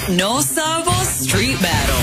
No Sabo Street Battle.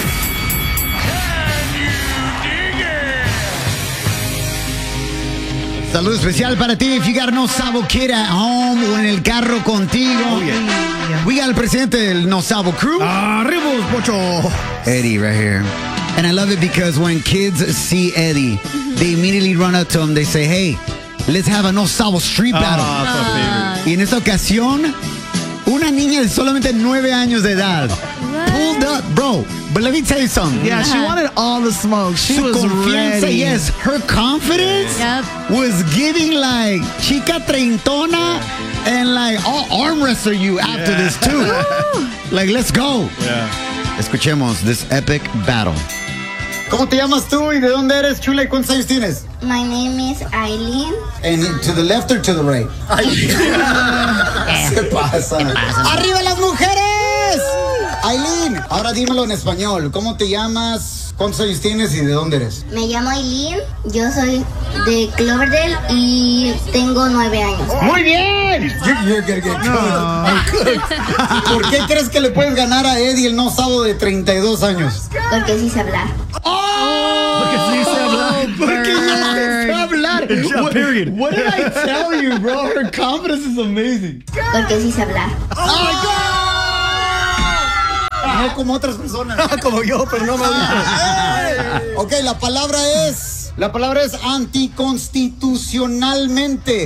Saludo especial para ti, if you got No Sabo Kid at home o en el carro contigo. Oh, yeah. We got el presidente del No Sabo crew. Arribos, Pocho. Eddie right here. And I love it because when kids see Eddie, they immediately run up to him. They say, hey, let's have a No Sabo street battle. Y en esta ocasión, una niña de solamente 9 años de edad pulled up, bro. But let me tell you something. Yeah, she wanted all the smoke. She was confianza, ready. yes, her confidence was giving like chica treintona and like I'll arm wrestle you after this too. Like, let's go. Yeah. Escuchemos this epic battle. ¿Cómo te llamas tú y de dónde eres, chula? ¿Y cuántos años tienes? My name is Aileen. And to the left or to the right? Se pasa. ¡Arriba las mujeres! Aileen, ahora dímelo en español. ¿Cómo te llamas? ¿Cuántos años tienes y de dónde eres? Me llamo Aileen. Yo soy de Cloverdale y tengo 9 años. ¡Muy bien! You're gonna get cooked. ¿Por qué crees que le puedes ganar a Eddie el No Sabo de 32 años? Porque sí sé hablar. Porque sí sé hablar. Porque ya sé hablar. Period. What did I tell you, bro? Her confidence is amazing. Porque sí sé hablar. ¡Oh, my God! No como otras personas. Como yo, pero no me gusta. Ok, la palabra es anticonstitucionalmente.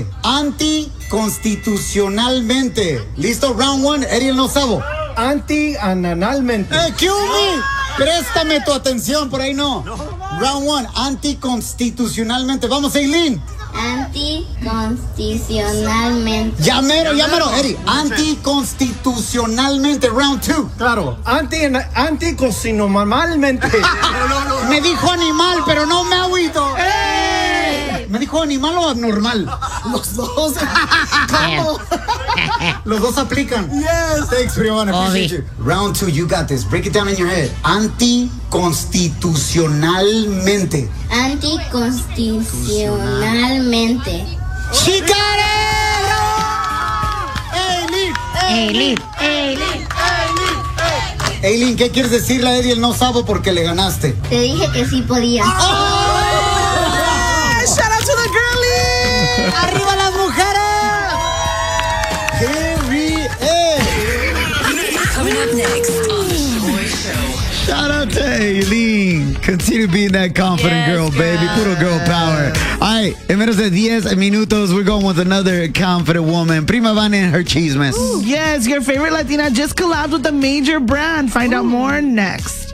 Anticonstitucionalmente. ¿Listo? Round 1, Eddie el No Sabo. Anti-analmente. Cue me. Préstame tu atención, por ahí no. Round 1, anticonstitucionalmente. Vamos, Aileen. Anticonstitucionalmente. Llámero, Eddie. Anticonstitucionalmente. Round 2. Claro. Anticonstitucionalmente. Me dijo animal, pero no me agüito. ¿Me dijo animal o abnormal? Los dos. ¿Cómo? Los dos aplican. Yes. Thanks, Brianna. Appreciate you. Round 2, you got this. Break it down in your head. Anticonstitucionalmente. Anticonstitucionalmente. ¡She got it! Aileen. Aileen, ¿qué quieres decirle a Eddie el No Sabo porque le ganaste? Te dije que sí podía. Shout out to the girlie. ¡Arriba las mujeres! Coming up next on the Shaboy Show. Shout out to Aileen. Continue being that confident girl, baby. Puro girl power. All right, en menos de 10 minutos, we're going with another confident woman. Prima Vane and her chismes. Yes, your favorite Latina just collabed with a major brand. Find out more next.